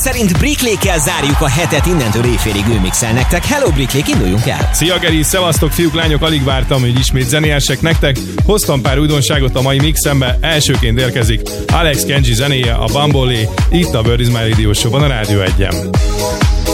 Szerint Bricklékkel zárjuk a hetet, innentől éjfélig ő mixel nektek. Hello Bricklék, induljunk el! Szia Geri, szevasztok fiúk, lányok, alig vártam, hogy ismét zenélyessek nektek. Hoztam pár újdonságot a mai mixembe, elsőként érkezik Alex Kenji zenéje, a Bambolé, itt a Bird is My Radio Show-ban, a Rádió 1-en.